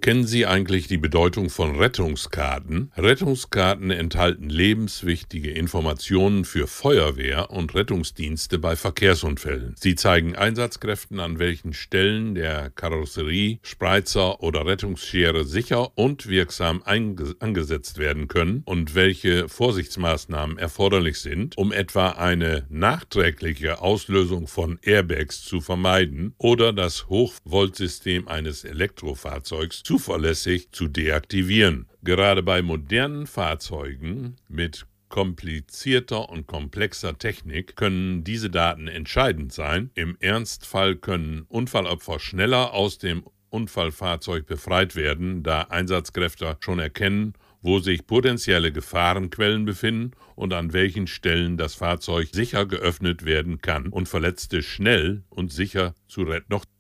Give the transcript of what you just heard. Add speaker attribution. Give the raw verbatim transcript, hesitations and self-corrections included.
Speaker 1: Kennen Sie eigentlich die Bedeutung von Rettungskarten? Rettungskarten enthalten lebenswichtige Informationen für Feuerwehr und Rettungsdienste bei Verkehrsunfällen. Sie zeigen Einsatzkräften, an welchen Stellen der Karosserie, Spreizer oder Rettungsschere sicher und wirksam einge- angesetzt werden können und welche Vorsichtsmaßnahmen erforderlich sind, um etwa eine nachträgliche Auslösung von Airbags zu vermeiden oder das Hochvoltsystem eines Elektrofahrzeugs zuverlässig zu deaktivieren. Gerade bei modernen Fahrzeugen mit komplizierter und komplexer Technik können diese Daten entscheidend sein. Im Ernstfall können Unfallopfer schneller aus dem Unfallfahrzeug befreit werden, da Einsatzkräfte schon erkennen, wo sich potenzielle Gefahrenquellen befinden und an welchen Stellen das Fahrzeug sicher geöffnet werden kann und Verletzte schnell und sicher zu retten. Noch